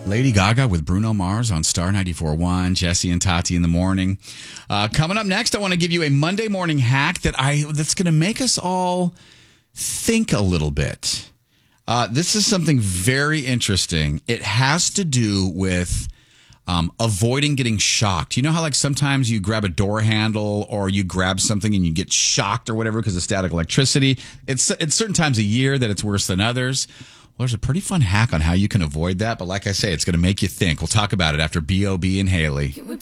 Lady Gaga with Bruno Mars on Star 94.1. Jesse and Tati in the morning. Coming up next, I want to give you a Monday morning hack that's going to make us all think a little bit. This is something very interesting. It has to do with avoiding getting shocked. You know how like sometimes you grab a door handle or you grab something and you get shocked or whatever because of static electricity? It's certain times a year that it's worse than others. Well, there's a pretty fun hack on how you can avoid that. But like I say, it's going to make you think. We'll talk about it after B.O.B. and Haley.